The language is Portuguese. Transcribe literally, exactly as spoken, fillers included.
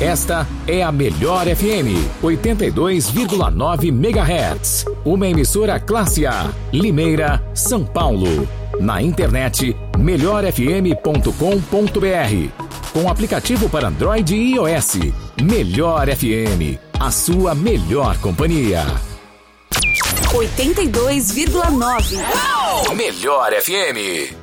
Esta é a Melhor F M, oitenta e dois vírgula nove megahertz. Uma emissora classe A, Limeira, São Paulo. Na internet, melhor f m ponto com ponto b r. Com aplicativo para Android e iOS. Melhor F M, a sua melhor companhia. oitenta e dois vírgula nove. Melhor F M.